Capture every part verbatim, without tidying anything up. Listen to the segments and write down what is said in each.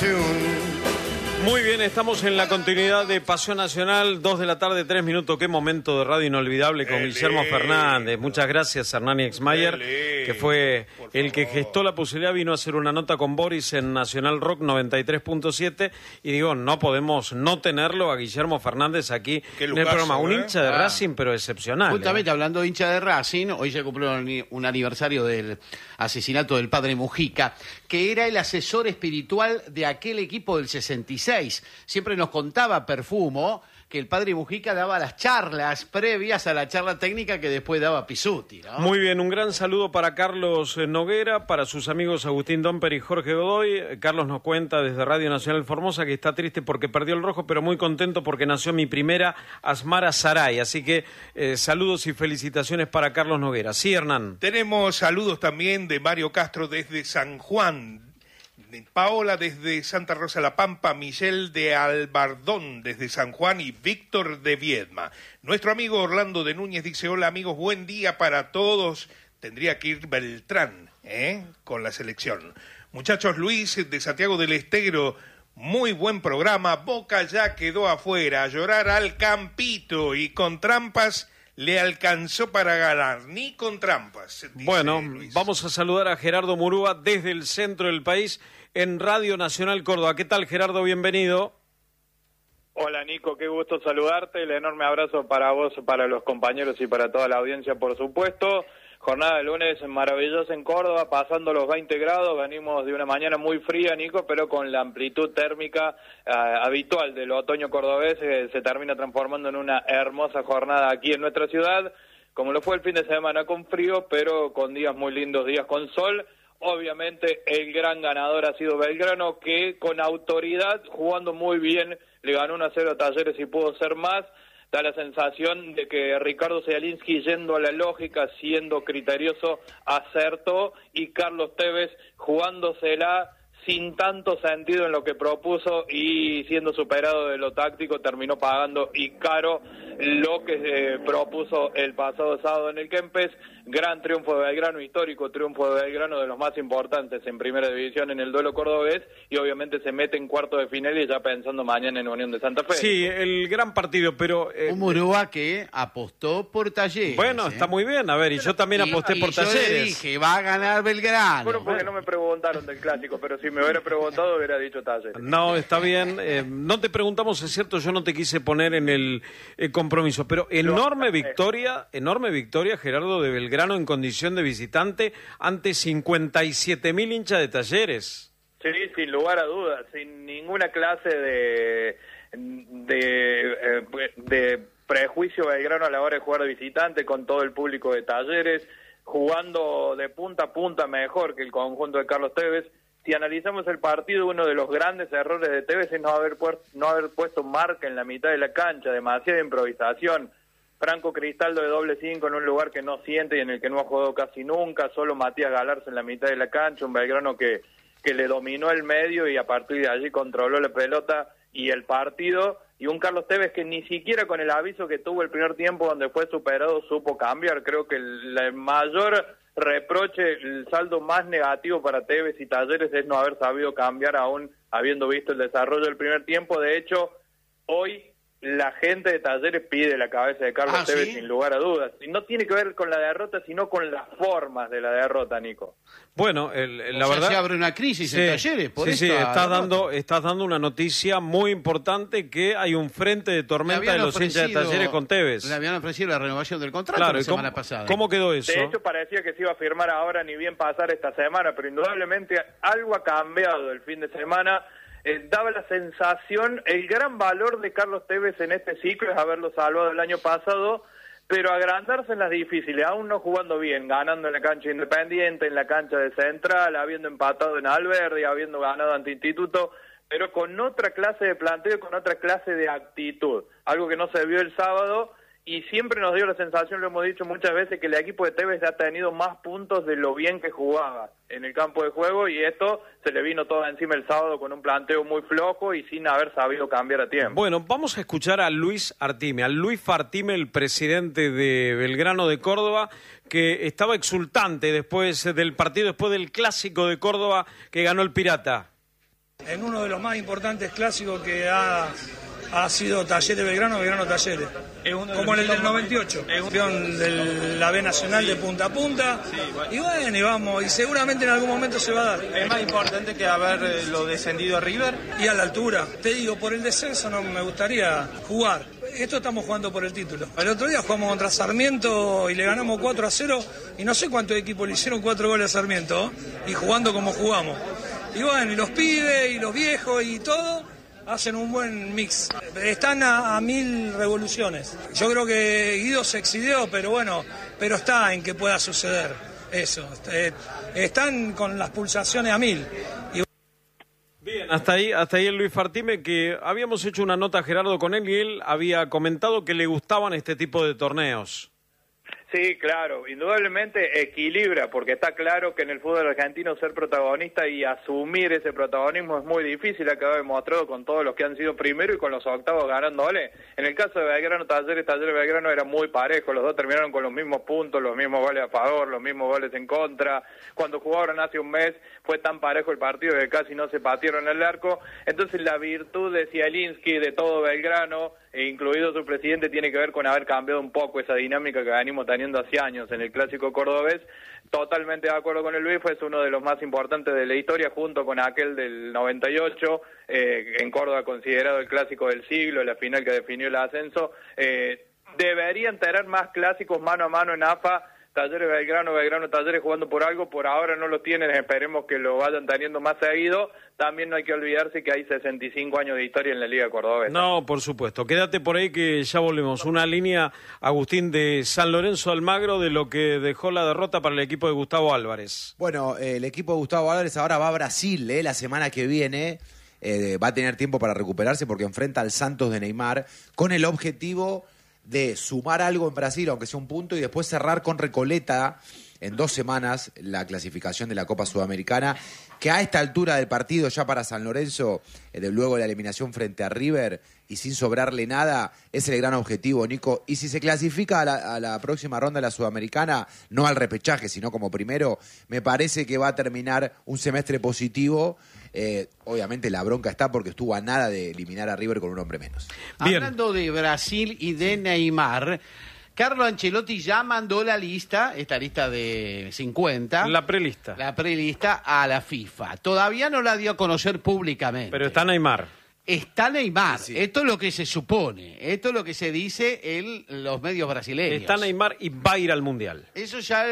tune. Muy bien, estamos en la continuidad de Pasión Nacional, dos de la tarde, tres minutos. Qué momento de radio inolvidable con Guillermo Fernández. Muchas gracias, Hernán Exmayer, que fue el que gestó la posibilidad, vino a hacer una nota con Boris en Nacional Rock noventa y tres punto siete. Y digo, no podemos no tenerlo a Guillermo Fernández aquí Qué en lujazo, el programa. Un ¿eh? hincha de Ah. Racing, pero excepcional. Justamente ¿eh? hablando de hincha de Racing, hoy se cumplió un, un aniversario del asesinato del padre Mujica, que era el asesor espiritual de aquel equipo del sesenta y seis. Siempre nos contaba Perfumo que el padre Mujica daba las charlas previas a la charla técnica que después daba Pisuti, ¿no? Muy bien, un gran saludo para Carlos Noguera, para sus amigos Agustín Domper y Jorge Godoy. Carlos nos cuenta desde Radio Nacional Formosa que está triste porque perdió el rojo, pero muy contento porque nació mi primera Asmara Saray. Así que eh, saludos y felicitaciones para Carlos Noguera. Sí, Hernán. Tenemos saludos también de Mario Castro desde San Juan, de Paola desde Santa Rosa La Pampa, Michelle de Albardón desde San Juan y Víctor de Viedma. Nuestro amigo Orlando de Núñez dice: hola amigos, buen día para todos. Tendría que ir Beltrán, ¿eh? Con la selección. Muchachos, Luis de Santiago del Estero, muy buen programa. Boca ya quedó afuera, a llorar al campito y con trampas le alcanzó para ganar, ni con trampas. Dice Bueno, Luis. vamos a saludar a Gerardo Murúa desde el centro del país en Radio Nacional Córdoba. ¿Qué tal, Gerardo? Bienvenido. Hola Nico, qué gusto saludarte, el enorme abrazo para vos, para los compañeros y para toda la audiencia, por supuesto. Jornada de lunes maravillosa en Córdoba, pasando los veinte grados, venimos de una mañana muy fría, Nico, pero con la amplitud térmica eh, habitual del otoño cordobés, eh, se termina transformando en una hermosa jornada aquí en nuestra ciudad, como lo fue el fin de semana con frío, pero con días muy lindos, días con sol. Obviamente el gran ganador ha sido Belgrano, que con autoridad, jugando muy bien, le ganó uno a cero a Talleres y pudo ser más. Da la sensación de que Ricardo Zielinski, yendo a la lógica, siendo criterioso, acertó, y Carlos Tevez jugándosela sin tanto sentido en lo que propuso y siendo superado de lo táctico, terminó pagando y caro lo que se propuso el pasado sábado en el Kempes. Gran triunfo de Belgrano, histórico triunfo de Belgrano, de los más importantes en primera división en el duelo cordobés, y obviamente se mete en cuarto de final y ya pensando mañana en Unión de Santa Fe. Sí, el gran partido, pero... Eh, Un Murúa que apostó por Talleres. bueno, ¿eh? está muy bien, a ver, y yo también Y- aposté y por yo le Talleres. dije, va a ganar Belgrano. Bueno, porque no me preguntaron del clásico, pero si me hubiera preguntado hubiera dicho Talleres. No, está bien. Eh, no te preguntamos, es cierto, yo no te quise poner en el eh, compromiso, pero enorme victoria, enorme victoria, Gerardo, de Belgrano en condición de visitante ante cincuenta y siete mil hinchas de Talleres. Sí, sin lugar a dudas, sin ninguna clase de, de, eh, de prejuicio Belgrano a la hora de jugar de visitante, con todo el público de Talleres, jugando de punta a punta mejor que el conjunto de Carlos Tevez. Si analizamos el partido, uno de los grandes errores de Tevez es no haber, pu- no haber puesto marca en la mitad de la cancha, demasiada improvisación. Franco Cristaldo de doble cinco en un lugar que no siente y en el que no ha jugado casi nunca, solo Matías Galarza en la mitad de la cancha, un Belgrano que, que le dominó el medio y a partir de allí controló la pelota y el partido, y un Carlos Tevez que ni siquiera con el aviso que tuvo el primer tiempo donde fue superado supo cambiar. Creo que el, el mayor reproche, el saldo más negativo para Tevez y Talleres es no haber sabido cambiar aún habiendo visto el desarrollo del primer tiempo. De hecho, hoy la gente de Talleres pide la cabeza de Carlos ¿Ah, Tevez sí? sin lugar a dudas. Y no tiene que ver con la derrota, sino con las formas de la derrota, Nico. Bueno, el, el- O la sea, verdad... se abre una crisis Sí, en Talleres por sí, sí, esta estás derrota. dando, estás dando una noticia muy importante, que hay un frente de Le tormenta habían de los hinchas de ofrecido- Talleres con Tevez. Le habían ofrecido la renovación del contrato Claro, la ¿y cómo, semana pasada. cómo quedó eso? De hecho, parecía que se iba a firmar ahora, ni bien pasar esta semana, pero indudablemente algo ha cambiado el fin de semana. Eh, daba la sensación, el gran valor de Carlos Tevez en este ciclo es haberlo salvado el año pasado, pero agrandarse en las difíciles, aún no jugando bien, ganando en la cancha Independiente, en la cancha de Central, habiendo empatado en Alberdi, habiendo ganado ante Instituto, pero con otra clase de planteo, con otra clase de actitud, algo que no se vio el sábado. Y siempre nos dio la sensación, lo hemos dicho muchas veces, que el equipo de Tevez ha tenido más puntos de lo bien que jugaba en el campo de juego, y esto se le vino todo encima el sábado con un planteo muy flojo y sin haber sabido cambiar a tiempo. Bueno, vamos a escuchar a Luis Artime, a Luis Fartime, el presidente de Belgrano de Córdoba, que estaba exultante después del partido, después del clásico de Córdoba que ganó el Pirata. En uno de los más importantes clásicos que ha, ha sido Talleres Belgrano, Belgrano Talleres. Como en el del noventa y ocho, campeón de la B Nacional de punta a punta. Y bueno, y vamos, y seguramente en algún momento se va a dar. Es más importante que haberlo descendido a River. Y a la altura. Te digo, por el descenso no me gustaría jugar. Esto estamos jugando por el título. El otro día jugamos contra Sarmiento y le ganamos cuatro a cero. Y no sé cuántos equipos le hicieron cuatro goles a Sarmiento. ¿eh? Y jugando como jugamos. Y bueno, y los pibes y los viejos y todo hacen un buen mix. Están a, a mil revoluciones. Yo creo que Guido se excedió, pero bueno, pero está en que pueda suceder eso. Eh, están con las pulsaciones a mil. Y... Bien, hasta ahí, hasta ahí el Luis Fartime, que habíamos hecho una nota, Gerardo, con él y él había comentado que le gustaban este tipo de torneos. Sí, claro, indudablemente equilibra, porque está claro que en el fútbol argentino ser protagonista y asumir ese protagonismo es muy difícil, ha quedado demostrado con todos los que han sido primero y con los octavos ganándole. En el caso de Belgrano, Talleres, Talleres Belgrano era muy parejo, los dos terminaron con los mismos puntos, los mismos goles a favor, los mismos goles en contra. Cuando jugaron hace un mes fue tan parejo el partido que casi no se patearon el arco. Entonces la virtud de Zielinski, de todo Belgrano, e incluido su presidente, tiene que ver con haber cambiado un poco esa dinámica que venimos teniendo hace años en el clásico cordobés. Totalmente de acuerdo con el Luis, fue uno de los más importantes de la historia, junto con aquel del noventa y ocho, eh, en Córdoba considerado el clásico del siglo, la final que definió el ascenso. Eh, deberían tener más clásicos mano a mano en A F A, Talleres Belgrano, Belgrano Talleres jugando por algo, por ahora no lo tienen, esperemos que lo vayan teniendo más seguido. También no hay que olvidarse que hay sesenta y cinco años de historia en la Liga Cordobesa. No, por supuesto. Quédate por ahí que ya volvemos. Una línea, Agustín, de San Lorenzo Almagro, de lo que dejó la derrota para el equipo de Gustavo Álvarez. Bueno, eh, el equipo de Gustavo Álvarez ahora va a Brasil, eh, la semana que viene. Eh, va a tener tiempo para recuperarse porque enfrenta al Santos de Neymar con el objetivo de sumar algo en Brasil, aunque sea un punto, y después cerrar con Recoleta en dos semanas la clasificación de la Copa Sudamericana, que a esta altura del partido ya para San Lorenzo, eh, de luego de la eliminación frente a River y sin sobrarle nada, es el gran objetivo, Nico. Y si se clasifica a la, a la próxima ronda de la Sudamericana, no al repechaje, sino como primero, me parece que va a terminar un semestre positivo. Eh, obviamente la bronca está porque estuvo a nada de eliminar a River con un hombre menos. Bien. Hablando de Brasil y de Neymar, Carlo Ancelotti ya mandó la lista, esta lista de cincuenta. La prelista. La prelista a la FIFA. Todavía no la dio a conocer públicamente. Pero está Neymar. Está Neymar. Sí, sí. Esto es lo que se supone. Esto es lo que se dice en los medios brasileños. Está Neymar y va a ir al Mundial. Eso ya,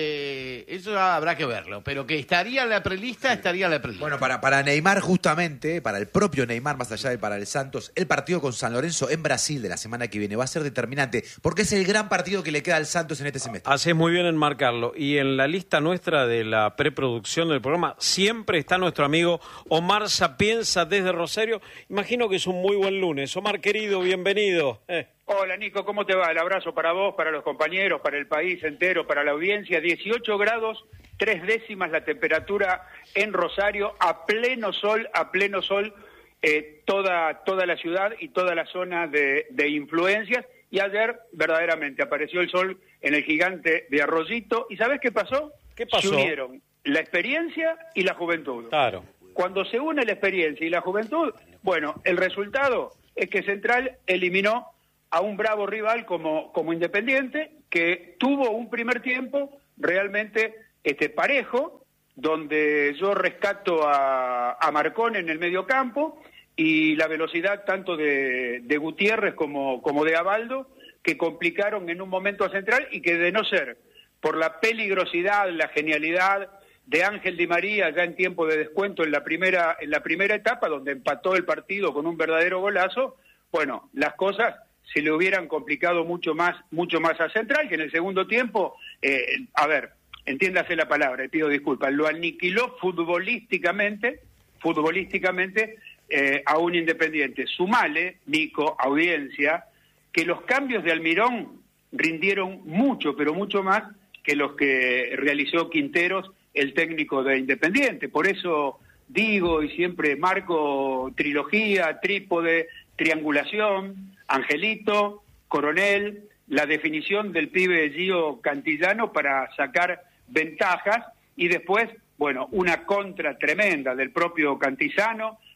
eh, eso ya habrá que verlo. Pero que estaría en la prelista, sí. estaría en la prelista. Bueno, para, para Neymar justamente, para el propio Neymar, más allá de para el Santos, el partido con San Lorenzo en Brasil de la semana que viene va a ser determinante, porque es el gran partido que le queda al Santos en este semestre. Haces muy bien en marcarlo. Y en la lista nuestra de la preproducción del programa siempre está nuestro amigo Omar Sapienza desde Rosario. Imagino que es un muy buen lunes. Omar, querido, bienvenido. Eh. Hola, Nico, ¿cómo te va? El abrazo para vos, para los compañeros, para el país entero, para la audiencia. dieciocho grados, tres décimas la temperatura en Rosario, a pleno sol, a pleno sol, eh, toda, toda la ciudad y toda la zona de, de influencias. Y ayer, verdaderamente, apareció el sol en el gigante de Arroyito. ¿Y sabés qué pasó? ¿Qué pasó? Se unieron la experiencia y la juventud. Claro. Cuando se une la experiencia y la juventud, bueno, el resultado es que Central eliminó a un bravo rival como, como Independiente, que tuvo un primer tiempo realmente este, parejo, donde yo rescato a, a Marcón en el medio campo y la velocidad tanto de, de Gutiérrez como, como de Abaldo, que complicaron en un momento a Central y que de no ser por la peligrosidad, la genialidad de Ángel Di María ya en tiempo de descuento en la primera en la primera etapa, donde empató el partido con un verdadero golazo, bueno, las cosas se le hubieran complicado mucho más mucho más a Central, que en el segundo tiempo, eh, a ver, entiéndase la palabra, y pido disculpas, lo aniquiló futbolísticamente, futbolísticamente eh, a un Independiente. Sumale, Nico, audiencia, que los cambios de Almirón rindieron mucho, pero mucho más que los que realizó Quinteros, el técnico de Independiente. Por eso digo y siempre marco trilogía, trípode, triangulación, Angelito, Coronel, la definición del pibe Gio Cantillano para sacar ventajas y después, bueno, una contra tremenda del propio Cantillano,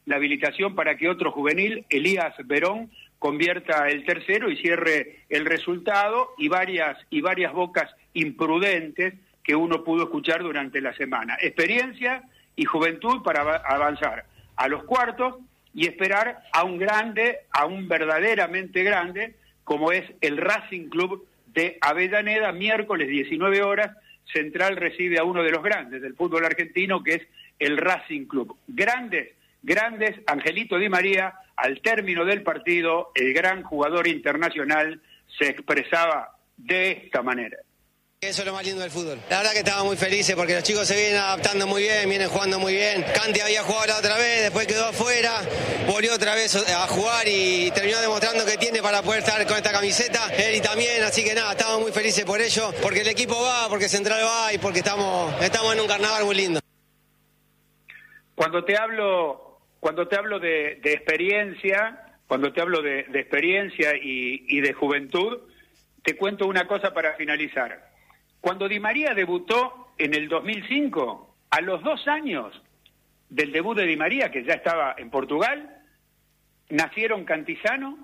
la habilitación para que otro juvenil, Elías Verón, convierta el tercero y cierre el resultado, y varias, y varias bocas imprudentes que uno pudo escuchar durante la semana. Experiencia y juventud para avanzar a los cuartos y esperar a un grande, a un verdaderamente grande, como es el Racing Club de Avellaneda. Miércoles diecinueve horas, Central recibe a uno de los grandes del fútbol argentino, que es el Racing Club. Grandes, grandes, Angelito Di María, al término del partido, el gran jugador internacional se expresaba de esta manera. Eso es lo más lindo del fútbol. La verdad que estamos muy felices porque los chicos se vienen adaptando muy bien, vienen jugando muy bien. Canti había jugado la otra vez, después quedó afuera, volvió otra vez a jugar y terminó demostrando que tiene para poder estar con esta camiseta. Él y también, así que nada, estamos muy felices por ello, porque el equipo va, porque Central va y porque estamos, estamos en un carnaval muy lindo. Cuando te hablo, cuando te hablo de, de experiencia, cuando te hablo de, de experiencia y, y de juventud, te cuento una cosa para finalizar. Cuando Di María debutó en el dos mil cinco, a los dos años del debut de Di María, que ya estaba en Portugal, nacieron Cantizano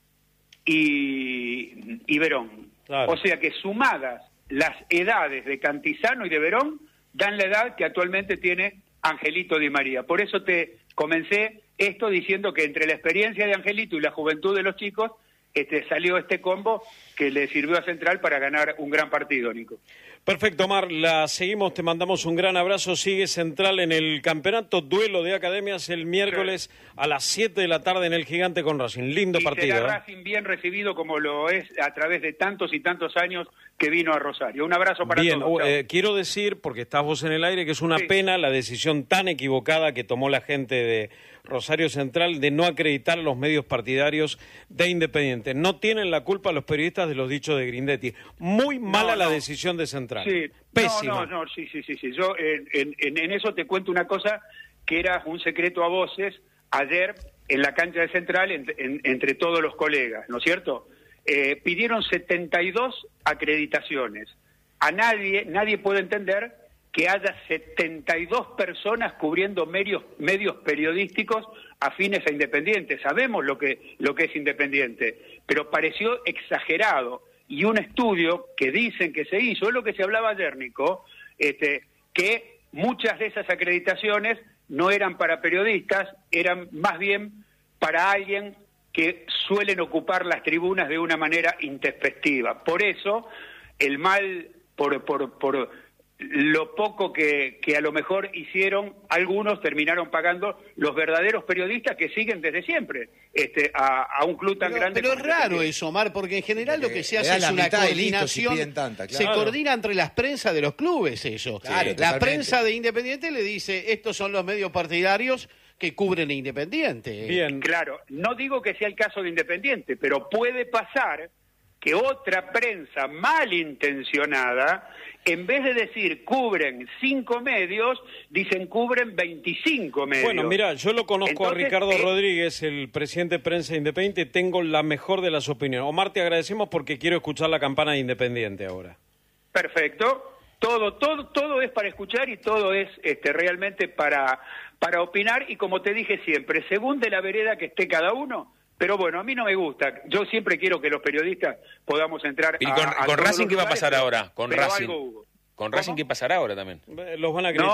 y, y Verón. Claro. O sea que sumadas las edades de Cantizano y de Verón, dan la edad que actualmente tiene Angelito Di María. Por eso te comencé esto diciendo que entre la experiencia de Angelito y la juventud de los chicos, Este, salió este combo que le sirvió a Central para ganar un gran partido, Nico. Perfecto, Omar, la seguimos, te mandamos un gran abrazo, sigue Central en el campeonato, duelo de academias el miércoles sí. a las siete de la tarde en el Gigante con Racing, lindo y partido. Será ¿eh? Racing bien recibido como lo es a través de tantos y tantos años que vino a Rosario. Un abrazo para bien, todos. Eh, quiero decir, porque estás vos en el aire, que es una sí. pena la decisión tan equivocada que tomó la gente de Rosario Central de no acreditar a los medios partidarios de Independiente. No tienen la culpa los periodistas de los dichos de Grindetti. Muy mala no, no. la decisión de Central. Sí. Pésima. No, no, no, sí, sí, sí. sí. Yo en, en, en eso te cuento una cosa que era un secreto a voces ayer en la cancha de Central en, en, entre todos los colegas, ¿no es cierto? Eh, pidieron setenta y dos acreditaciones. A nadie, nadie puede entender que haya setenta y dos personas cubriendo medios, medios periodísticos afines a Independiente. Sabemos lo que, lo que es Independiente, pero pareció exagerado. Y un estudio que dicen que se hizo, es lo que se hablaba ayer, Nico, este, que muchas de esas acreditaciones no eran para periodistas, eran más bien para alguien que suelen ocupar las tribunas de una manera intempestiva. Por eso, el mal, por... por, por lo poco que, que a lo mejor hicieron, algunos terminaron pagando los verdaderos periodistas que siguen desde siempre este, a, a un club tan pero, grande. Pero es raro eso, Omar, porque en general lo que se hace es una coordinación, si tanta, claro. se coordina entre las prensas de los clubes eso. Claro, sí. La prensa de Independiente le dice, estos son los medios partidarios que cubren a Independiente. Bien. Claro, no digo que sea el caso de Independiente, pero puede pasar que otra prensa malintencionada, en vez de decir cubren cinco medios, dicen cubren veinticinco medios. Bueno, mira, yo lo conozco Entonces, a Ricardo eh... Rodríguez, el presidente de Prensa Independiente, tengo la mejor de las opiniones. Omar, te agradecemos porque quiero escuchar la campana de Independiente ahora. Perfecto. Todo, todo, todo es para escuchar y todo es este, realmente para, para opinar y como te dije siempre, según de la vereda que esté cada uno. Pero bueno, a mí no me gusta. Yo siempre quiero que los periodistas podamos entrar ¿Y con, a, a con Racing qué va a pasar pero, ahora? Con pero Racing. Algo hubo. Con Racing, ¿qué pasará ahora también? Los van a acreditar.